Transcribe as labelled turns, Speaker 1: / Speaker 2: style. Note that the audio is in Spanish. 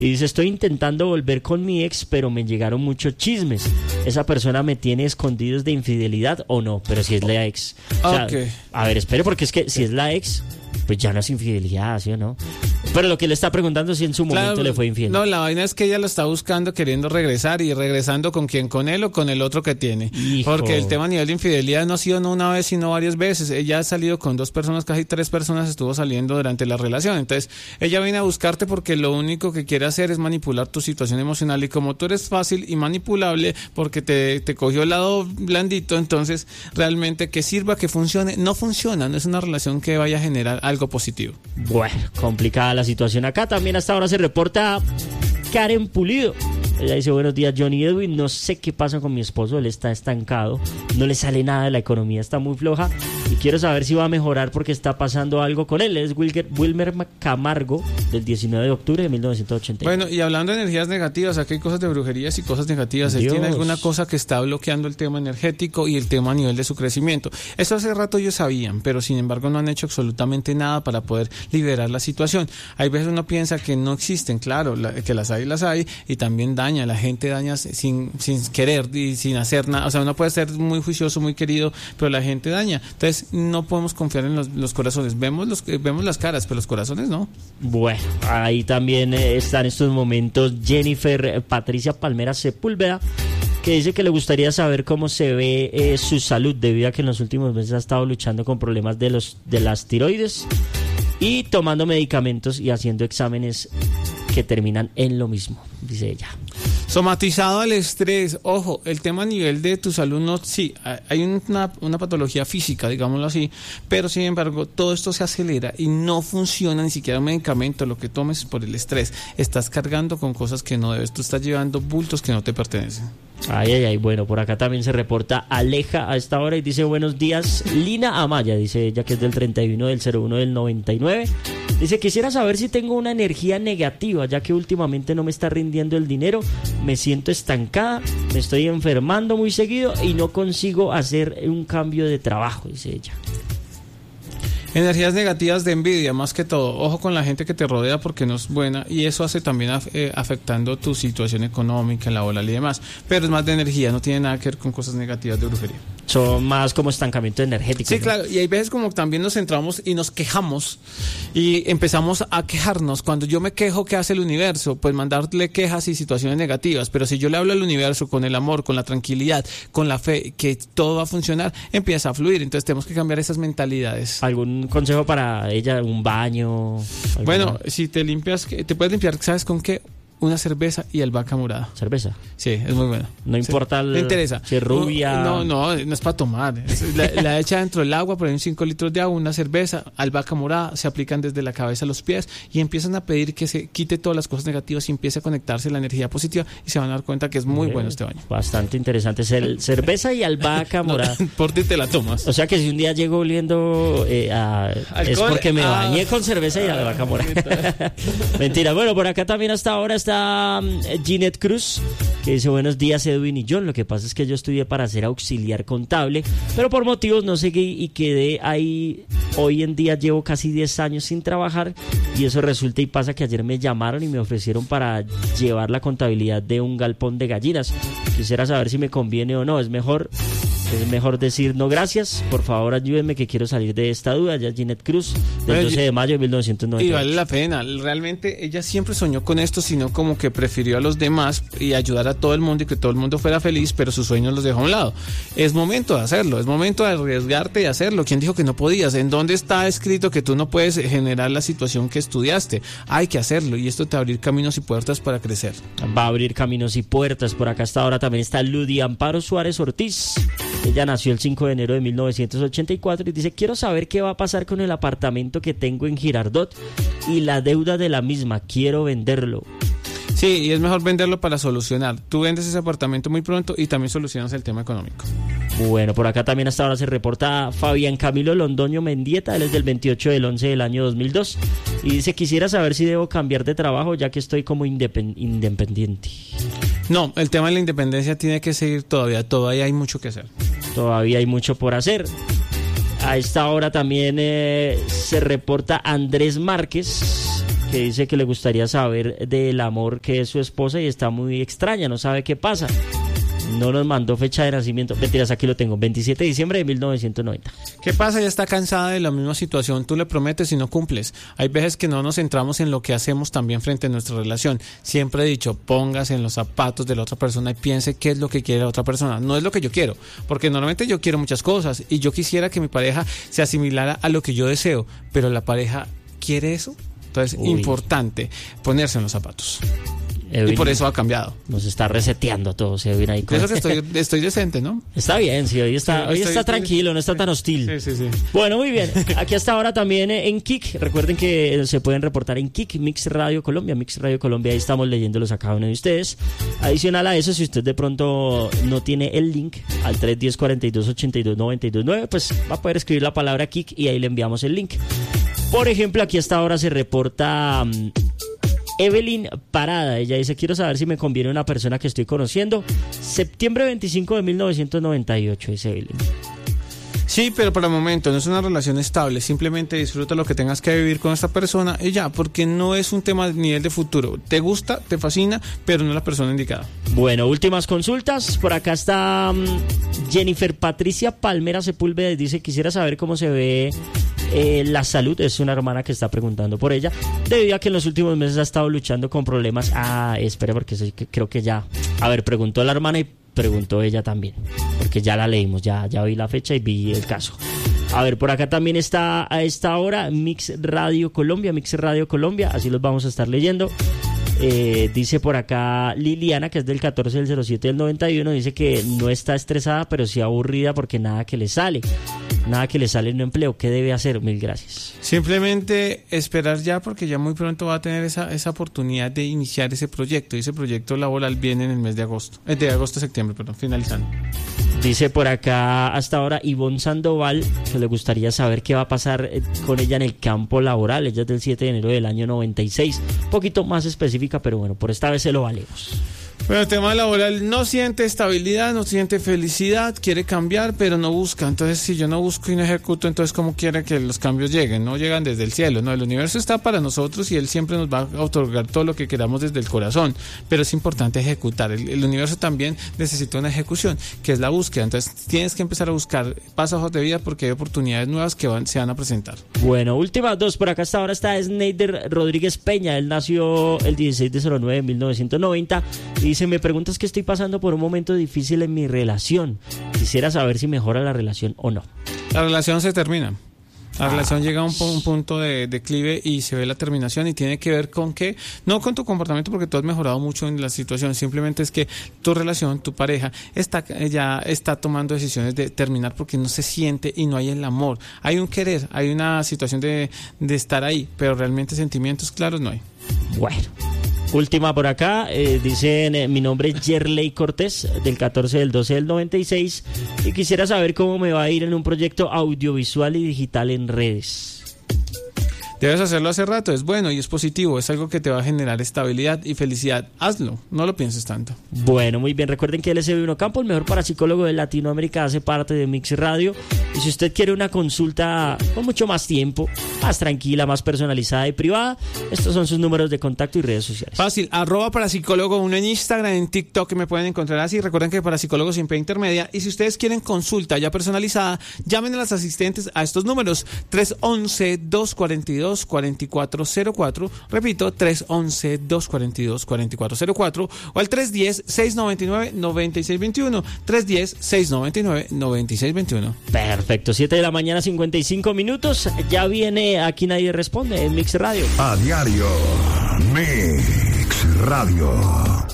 Speaker 1: Y dice, estoy intentando volver con mi ex, pero me llegaron muchos chismes. ¿Esa persona me tiene escondidos de infidelidad o no? Pero si es la ex. O sea, a ver, espere, porque es que si es la ex, pues ya no es infidelidad, ¿sí o no? Pero lo que le está preguntando es si en su momento le fue infiel.
Speaker 2: No, la vaina es que ella lo está buscando, queriendo regresar, y regresando con quién, con él o con el otro que tiene.
Speaker 1: Hijo.
Speaker 2: Porque el tema a nivel de infidelidad no ha sido no una vez, sino varias veces. Ella ha salido con 2 personas, casi 3 personas estuvo saliendo durante la relación. Entonces, ella viene a buscarte porque lo único que quiere hacer es manipular tu situación emocional. Y como tú eres fácil y manipulable porque te cogió el lado blandito, entonces realmente que sirva, que funcione, no funciona. No es una relación que vaya a generar algo positivo.
Speaker 1: Bueno, complicada la situación acá. También hasta ahora se reporta Karen Pulido. Ella dice, buenos días, Johnny Edwin, no sé qué pasa con mi esposo, él está estancado, no le sale nada, la economía está muy floja y quiero saber si va a mejorar porque está pasando algo con él. Es Wilmer Camargo, del 19 de octubre de 1980.
Speaker 2: Bueno, y hablando de energías negativas, aquí hay cosas de brujerías y cosas negativas. Él tiene alguna cosa que está bloqueando el tema energético y el tema a nivel de su crecimiento. Eso hace rato ellos sabían, pero sin embargo no han hecho absolutamente nada para poder liberar la situación. Hay veces uno piensa que no existen, claro, que las hay y también la gente daña sin querer y sin hacer nada. O sea, uno puede ser muy juicioso, muy querido, pero la gente daña. Entonces no podemos confiar en los corazones. Vemos las caras, pero los corazones no.
Speaker 1: Bueno, ahí también está en estos momentos Jennifer Patricia Palmera Sepúlveda, que dice que le gustaría saber cómo se ve su salud, debido a que en los últimos meses ha estado luchando con problemas de las tiroides y tomando medicamentos y haciendo exámenes que terminan en lo mismo, dice ella.
Speaker 2: Somatizado al estrés. Ojo, el tema a nivel de tu salud, no, sí, hay una patología física, digámoslo así, pero sin embargo todo esto se acelera y no funciona ni siquiera un medicamento, lo que tomes por el estrés. Estás cargando con cosas que no debes, tú estás llevando bultos que no te pertenecen.
Speaker 1: Ay, bueno, por acá también se reporta Aleja a esta hora y dice, buenos días, Lina Amaya, dice ella, que es del 31 del 01 del 99. Dice, quisiera saber si tengo una energía negativa, ya que últimamente no me está rindiendo el dinero, me siento estancada, me estoy enfermando muy seguido y no consigo hacer un cambio de trabajo, dice ella.
Speaker 2: Energías negativas de envidia, más que todo. Ojo con la gente que te rodea porque no es buena y eso hace también afectando tu situación económica, laboral y demás. Pero es más de energía, no tiene nada que ver con cosas negativas de brujería.
Speaker 1: Son más como estancamiento energético.
Speaker 2: Sí,
Speaker 1: ¿no?
Speaker 2: Claro, y hay veces como también nos centramos y nos quejamos y empezamos a quejarnos. Cuando yo me quejo, ¿qué hace el universo? Pues mandarle quejas y situaciones negativas. Pero si yo le hablo al universo con el amor, con la tranquilidad, con la fe, que todo va a funcionar, empieza a fluir. Entonces tenemos que cambiar esas mentalidades.
Speaker 1: ¿Algún consejo para ella? ¿Un baño?
Speaker 2: Bueno, si te limpias, te puedes limpiar, ¿sabes con qué? Una cerveza y albahaca morada.
Speaker 1: ¿Cerveza?
Speaker 2: Sí, es muy buena.
Speaker 1: No importa
Speaker 2: ¿Te interesa?
Speaker 1: Si es rubia.
Speaker 2: No es para tomar. La echa dentro del agua, por ahí 5 litros de agua, una cerveza, albahaca morada, se aplican desde la cabeza a los pies y empiezan a pedir que se quite todas las cosas negativas y empiece a conectarse la energía positiva y se van a dar cuenta que es muy bueno este baño.
Speaker 1: Bastante interesante. Cerveza y albahaca morada.
Speaker 2: Por ti te la tomas.
Speaker 1: O sea que si un día llego oliendo es porque me bañé con cerveza y albahaca morada. Mentira. Bueno, por acá también hasta ahora está Ginette Cruz, que dice, buenos días Edwin y John, lo que pasa es que yo estudié para ser auxiliar contable, pero por motivos no seguí y quedé ahí. Hoy en día llevo casi 10 años sin trabajar y eso resulta y pasa que ayer me llamaron y me ofrecieron para llevar la contabilidad de un galpón de gallinas. Quisiera saber si me conviene o no. Es mejor decir no gracias, por favor ayúdenme que quiero salir de esta duda. Ya Ginette Cruz, del 12 de mayo de 1990.
Speaker 2: Y vale la pena, realmente ella siempre soñó con esto, sino como que prefirió a los demás y ayudar a todo el mundo y que todo el mundo fuera feliz, pero sus sueños los dejó a un lado. Es momento de hacerlo, es momento de arriesgarte y hacerlo. ¿Quién dijo que no podías? ¿En dónde está escrito que tú no puedes generar la situación que estudiaste? Hay que hacerlo y esto te va a abrir caminos y puertas para crecer.
Speaker 1: Va a abrir caminos y puertas. Por acá hasta ahora también está Ludi Amparo Suárez Ortiz. Ella nació el 5 de enero de 1984 y dice, quiero saber qué va a pasar con el apartamento que tengo en Girardot y la deuda de la misma, quiero venderlo.
Speaker 2: Sí, y es mejor venderlo para solucionar. Tú vendes ese apartamento muy pronto y también solucionas el tema económico.
Speaker 1: Bueno, por acá también hasta ahora se reporta Fabián Camilo Londoño Mendieta, él es del 28 del 11 del año 2002 y dice, quisiera saber si debo cambiar de trabajo ya que estoy como independiente.
Speaker 2: No, el tema de la independencia tiene que seguir todavía hay mucho que hacer.
Speaker 1: Todavía hay mucho por hacer. A esta hora también se reporta Andrés Márquez, que dice que le gustaría saber del amor que es su esposa y está muy extraña, no sabe qué pasa. No nos mandó fecha de nacimiento. Mentiras, aquí lo tengo, 27 de diciembre de 1990.
Speaker 2: ¿Qué pasa? Ella está cansada de la misma situación. Tú le prometes y no cumples. Hay veces que no nos centramos en lo que hacemos también frente a nuestra relación. Siempre he dicho, póngase en los zapatos de la otra persona y piense qué es lo que quiere la otra persona. No es lo que yo quiero, porque normalmente yo quiero muchas cosas y yo quisiera que mi pareja se asimilara a lo que yo deseo, pero la pareja quiere eso. Entonces, importante ponerse en los zapatos. Edwin, y por eso ha cambiado.
Speaker 1: Nos está reseteando todo, Edwin, ahí.
Speaker 2: Eso que estoy decente, ¿no?
Speaker 1: Está bien, sí, hoy está tranquilo, no está tan hostil.
Speaker 2: Sí.
Speaker 1: Bueno, muy bien. Aquí hasta ahora también en Kik. Recuerden que se pueden reportar en Kik, Mix Radio Colombia. Mix Radio Colombia, ahí estamos leyéndolos a cada uno de ustedes. Adicional a eso, si usted de pronto no tiene el link al 310-42-82-92-9, pues va a poder escribir la palabra Kik y ahí le enviamos el link. Por ejemplo, aquí hasta ahora se reporta Evelyn Parada. Ella dice, quiero saber si me conviene una persona que estoy conociendo. Septiembre 25 de 1998, dice Evelyn.
Speaker 2: Sí, pero por el momento no es una relación estable. Simplemente disfruta lo que tengas que vivir con esta persona y ya, porque no es un tema de nivel de futuro. Te gusta, te fascina, pero no es la persona indicada.
Speaker 1: Bueno, últimas consultas. Por acá está Jennifer Patricia Palmera Sepúlveda. Dice, quisiera saber cómo se ve la salud. Es una hermana que está preguntando por ella, debido a que en los últimos meses ha estado luchando con problemas. Espera, porque creo que ya... A ver, preguntó la hermana y preguntó ella también, porque ya la leímos, ya vi la fecha y vi el caso. A ver, por acá también está a esta hora Mix Radio Colombia, así los vamos a estar leyendo. Dice por acá Liliana, que es del 14 del 07 del 91, dice que no está estresada, pero sí aburrida porque nada que le sale en un empleo. ¿Qué debe hacer? Mil gracias.
Speaker 2: Simplemente esperar ya, porque ya muy pronto va a tener esa oportunidad de iniciar ese proyecto. Y ese proyecto laboral viene en el mes de agosto. Septiembre, finalizando.
Speaker 1: Dice por acá hasta ahora Ivonne Sandoval que le gustaría saber qué va a pasar con ella en el campo laboral. Ella es del 7 de enero del año 96. Un poquito más específica, pero bueno, por esta vez se lo valemos.
Speaker 2: Bueno, el tema laboral, no siente estabilidad, no siente felicidad, quiere cambiar, pero no busca. Entonces, si yo no busco y no ejecuto, entonces ¿cómo quiere que los cambios lleguen? No llegan desde el cielo, ¿no? El universo está para nosotros y él siempre nos va a otorgar todo lo que queramos desde el corazón, pero es importante ejecutar. El universo también necesita una ejecución, que es la búsqueda. Entonces, tienes que empezar a buscar pasos de vida porque hay oportunidades nuevas que se van a presentar.
Speaker 1: Bueno, últimas dos. Por acá hasta ahora está Sneider Rodríguez Peña. Él nació el 16 de 09 de 1990 y dice, me preguntas que estoy pasando por un momento difícil en mi relación. Quisiera saber si mejora la relación o no.
Speaker 2: La relación se termina. La relación llega a un punto de declive y se ve la terminación, y tiene que ver con que, no con tu comportamiento, porque tú has mejorado mucho en la situación, simplemente es que tu relación, tu pareja, ya está tomando decisiones de terminar porque no se siente y no hay el amor. Hay un querer, hay una situación de estar ahí, pero realmente sentimientos claros no hay.
Speaker 1: Bueno. Última por acá, dicen, mi nombre es Yerley Cortés, del 14 del 12 del 96, y quisiera saber cómo me va a ir en un proyecto audiovisual y digital en redes.
Speaker 2: Debes hacerlo hace rato, es bueno y es positivo, es algo que te va a generar estabilidad y felicidad. Hazlo, no lo pienses tanto.
Speaker 1: Bueno, muy bien, recuerden que LSB Campo, el mejor parapsicólogo de Latinoamérica, hace parte de Mix Radio. Y si usted quiere una consulta con mucho más tiempo, más tranquila, más personalizada y privada, estos son sus números de contacto y redes sociales.
Speaker 2: Fácil, @parapsicólogo1 en Instagram, en TikTok, que me pueden encontrar así. Recuerden que Parapsicólogo sin P intermedia. Y si ustedes quieren consulta ya personalizada, llamen a las asistentes a estos números: 311-242-4404, repito, 311-242-4404, o al 310-699-9621, 310-699-9621.
Speaker 1: Perfecto, 7 de la mañana, 55 minutos. Ya viene Aquí Nadie Responde en Mix Radio.
Speaker 3: A diario, Mix Radio.